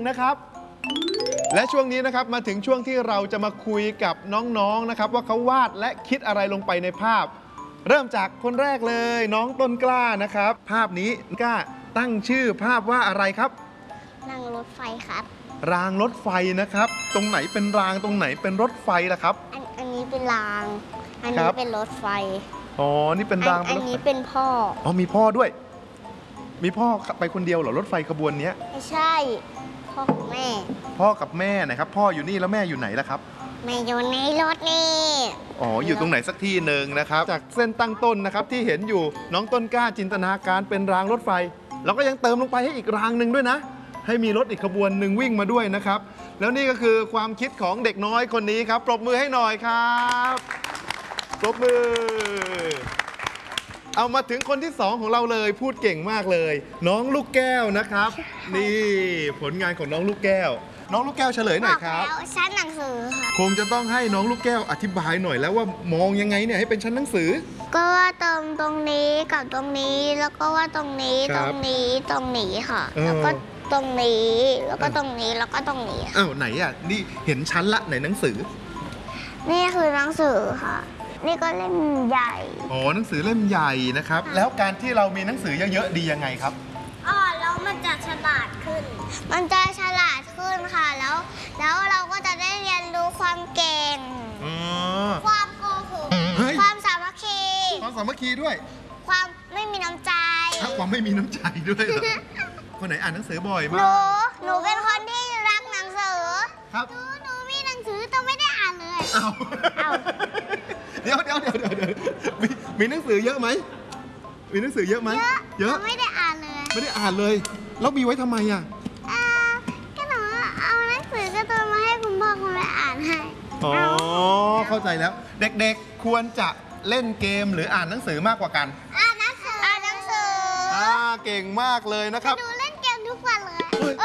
นะครับและช่วงนี้นะครับมาถึงช่วงที่เราจะมาคุยกับน้องๆนะครับว่าเขาวาดและคิดอะไรลงไปในภาพเริ่มจากคนแรกเลยน้องต้นกล้านะครับภาพนี้กล้าตั้งชื่อภาพว่าอะไรครับรางรถไฟครับรางรถไฟนะครับตรงไหนเป็นรางตรงไหนเป็นรถไฟล่ะครับอันนี้เป็นรางอันนี้เป็นรถไฟอ๋อนี่เป็นรางอันนี้เป็นพ่ออ๋อมีพ่อด้วยมีพ่อไปคนเดียวเหรอรถไฟขบวนนี้ไม่ใช่พ่อกับแม่พ่อกับแม่นะครับพ่ออยู่นี่แล้วแม่อยู่ไหนล่ะครับแม่อยู่ในรถนี่อ๋ออยู่ตรงไหนสักที่หนึ่งนะครับจากเส้นตั้งต้นนะครับที่เห็นอยู่น้องต้นกล้าจินตนาการเป็นรางรถไฟเราก็ยังเติมลงไปให้อีกรางหนึ่งด้วยนะให้มีรถอีกขบวนหนึ่งวิ่งมาด้วยนะครับแล้วนี่ก็คือความคิดของเด็กน้อยคนนี้ครับปรบมือให้หน่อยครับปรบมือเอามาถึงคนที่สองของเราเลยพูดเก่งมากเลยน้องลูกแก้วนะครับนี่ผลงานของน้องลูกแก้วน้องลูกแก้วเฉลยหน่อยครับบอกแล้วชั้นหนังสือค่ะคงจะต้องให้น้องลูกแก้วอธิบายหน่อยแล้วว่ามองยังไงเนี่ยให้เป็นชั้นหนังสือก็ว่าตรงนี้กับตรงนี้แล้วก็ว่าตรงนี้ตรงนี้ตรงนี้ค่ะแล้วก็ตรงนี้แล้วก็ตรงนี้แล้วก็ตรงนี้อ้าวไหนอ่ะนี่เห็นชั้นละไหนหนังสือนี่คือหนังสือค่ะนี่ก็เล่มใหญ่อ๋อหนังสือเล่มใหญ่นะครับแล้วการที่เรามีหนังสือเยอะๆดียังไงครับแล้วมันจะฉลาดขึ้นมันจะฉลาดขึ้นค่ะแล้วเราก็จะได้เรียนรู้ความเก่งความโกหกความสามัคคีด้วยความไม่มีน้ำใจความไม่มีน้ำใจด้วยเหรอคนไหนอ่านหนังสือบ่อยมากหนูเป็นคนที่รักหนังสือครับหนูมีหนังสือแต่ไม่ได้อ่านเลยเดี๋ยวมีหนังสือเยอะไหมมีหนังสือเยอะไหมเยอะไม่ได้อ่านเลยแล้วมีไว้ทำไมอ่ะก็หนูเอาหนังสือการ์ตูนมาให้คุณพ่อคุณแม่อ่านให้อ๋อเข้าใจแล้วเด็กๆควรจะเล่นเกมหรืออ่านหนังสือมากกว่ากันอ่านหนังสือเก่งมากเลยนะครับดูเล่นเกมทุกวันเลย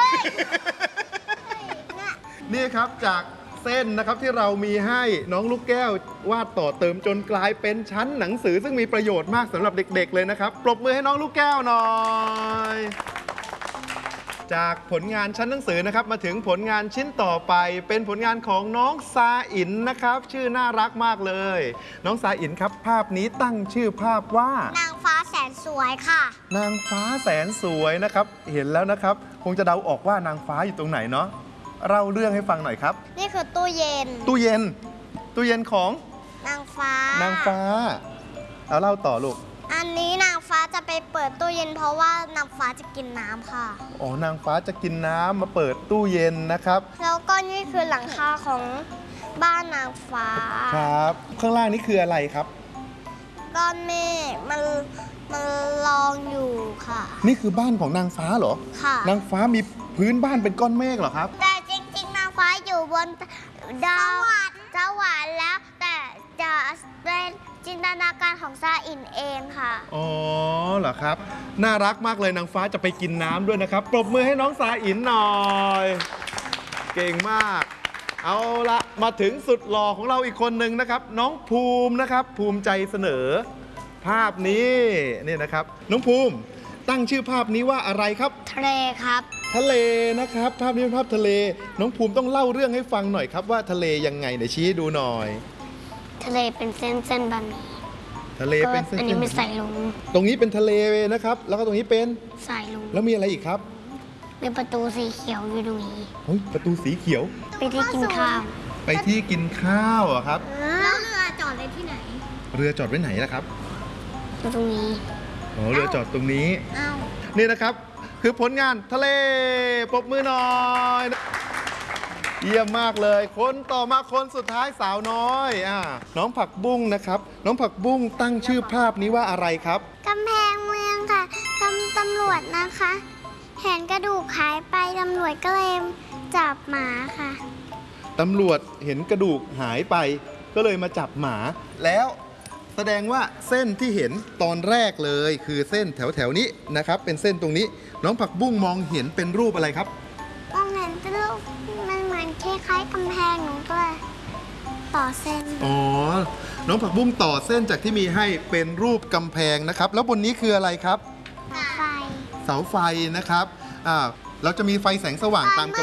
นี่ครับจากเส้นนะครับที่เรามีให้น้องลูกแก้ววาดต่อเติมจนกลายเป็นชั้นหนังสือซึ่งมีประโยชน์มากสำหรับเด็กๆเลยนะครับปรบมือให้น้องลูกแก้วหน่อยจากผลงานชั้นหนังสือนะครับมาถึงผลงานชิ้นต่อไปเป็นผลงานของน้องซาอินนะครับชื่อน่ารักมากเลยน้องซาอินครับภาพนี้ตั้งชื่อภาพว่านางฟ้าแสนสวยค่ะนางฟ้าแสนสวยนะครับเห็นแล้วนะครับคงจะเดาออกว่านางฟ้าอยู่ตรงไหนเนาะเล่าเรื่องให้ฟังหน่อยครับนี่คือตู้เย็นของนางฟ้าเอาเล่าต่อลูกอันนี้นางฟ้าจะไปเปิดตู้เย็นเพราะว่านางฟ้าจะกินน้ำค่ะอ๋อนางฟ้าจะกินน้ำมาเปิดตู้เย็นนะครับแล้วก็นี่คือหลังคาของบ้านนางฟ้าครับข้างล่างนี่คืออะไรครับก้อนเมฆมันลองอยู่ค่ะนี่คือบ้านของนางฟ้าเหรอค่ะนางฟ้ามีพื้นบ้านเป็นก้อนเมฆเหรอครับแต่จริงๆนางฟ้าอยู่บนดาวสวรรค์แล้วแต่จะเป็นจินตนาการของซาอินเองค่ะอ๋อเหรอครับน่ารักมากเลยนางฟ้าจะไปกินน้ำด้วยนะครับปรบมือให้น้องซาอินหน่อยเก่งมากเอาละมาถึงสุดหล่อของเราอีกคนหนึ่งนะครับน้องภูมินะครับภูมิใจเสนอภาพนี้นี่นะครับน้องภูมิตั้งชื่อภาพนี้ว่าอะไรครับทะเลครับทะเลนะครับภาพนี้เป็นภาพทะเลน้องภูมิต้องเล่าเรื่องให้ฟังหน่อยครับว่าทะเลยังไงเดี๋ยวชี้ดูหน่อยทะเลเป็นเส้นๆแบบนี้ทะเลเป็นเส้นๆอันนี้เป็นสายลุงตรงนี้เป็นทะเลนะครับแล้วก็ตรงนี้เป็นสายลุงแล้วมีอะไรอีกครับมีประตูสีเขียวอยู่ตรงนี้เฮ้ยประตูสีเขียวไปที่กินข้าวอะครับแล้วเรือจอดไว้ที่ไหนเรือจอดไว้ไหนล่ะครับตรงนี้อ๋อเรือจอดตรงนี้นี่นะครับคือผลงานทะเลปรบมือหน่อยเยี่ยมมากเลยคนต่อมาคนสุดท้ายสาวน้อยน้องผักบุ้งนะครับน้องผักบุ้งตั้งชื่อภาพนี้ว่าอะไรครับกำแพงเมืองค่ะตำรวจนะคะเห็นกระดูกหายไปตำรวจก็เลยจับหมาค่ะตำรวจเห็นกระดูกหายไปก็เลยมาจับหมาแล้วแสดงว่าเส้นที่เห็นตอนแรกเลยคือเส้นแถวนี้นะครับเป็นเส้นตรงนี้น้องผักบุ้งมองเห็นเป็นรูปอะไรครับมองเห็นเป็นรูปมันเหมือนคล้ายๆกำแพงหนูก็เลยต่อเส้นอ๋อน้องผักบุ้งต่อเส้นจากที่มีให้เป็นรูปกำแพงนะครับแล้วบนนี้คืออะไรครับเสาไฟนะครับเราจะมีไฟแสงสว่างตาม